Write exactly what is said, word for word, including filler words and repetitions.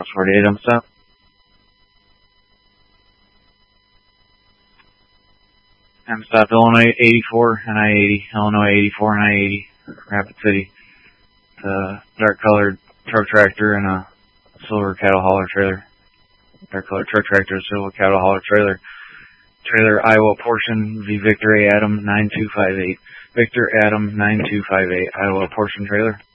forty-eight, I'm stop. I'm stop, Illinois eighty-four and I eighty, Illinois eighty-four and I eighty, Rapid City. The dark colored truck tractor and a silver cattle hauler trailer. Dark colored truck tractor, silver cattle hauler trailer. Trailer Iowa portion V Victor A Adam nine two five eight. Victor Adam nine two five eight, Iowa portion trailer.